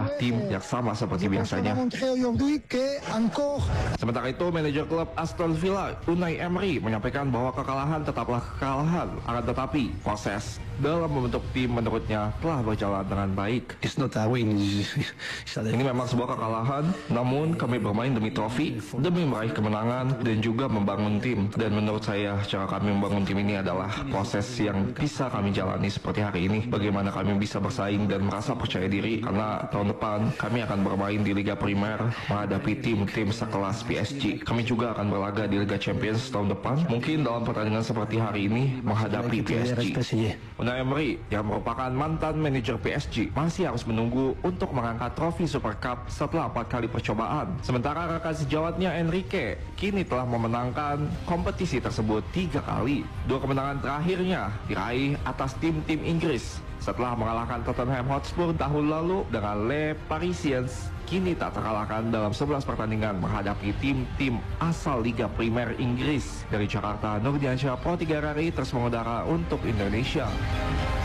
tim yang sama seperti biasanya. Sementara itu, manajer klub Aston Villa, Unai Emery, menyampaikan bahwa kekalahan tetaplah kekalahan, akan tetapi proses dalam membentuk tim menurutnya telah berjalan dengan baik. Ini memang sebuah kekalahan, namun kami bermain demi trofi, demi meraih kemenangan, dan juga membangun tim. Dan menurut saya, cara kami membangun tim ini adalah proses yang bisa kami jalani seperti hari ini. Bagaimana kami bisa bersaing dan merasa percaya diri, karena tahun depan kami akan bermain di Liga Primer menghadapi tim-tim sekelas PSG. Kami juga akan berlaga di Liga Champions tahun depan, mungkin dalam pertandingan seperti hari ini menghadapi PSG. Unai Emery, yang merupakan mantan manajer PSG, masih harus menunggu untuk mengangkat trofi Super Cup setelah 4 kali percobaan. Sementara rekan sejawatnya Enrique kini telah memenangkan kompetisi tersebut 3 kali. 2 kemenangan terakhirnya diraih atas tim-tim Inggris setelah mengalahkan Tottenham Hotspur tahun lalu dengan Le Parisiens. Kini tak terkalahkan dalam 11 pertandingan menghadapi tim-tim asal Liga Primer Inggris. Dari Jakarta, Nurdiansyah, Pro 3 RRI terus mengudara untuk Indonesia.